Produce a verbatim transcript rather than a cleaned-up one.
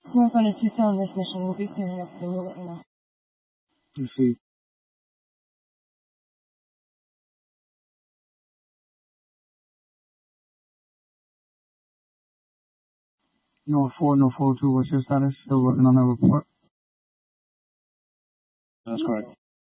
Smart Finder two still on this mission. We'll be clearing up, so we'll let you know. You see. No four, no four two. What's your status? Still working on that report? That's correct.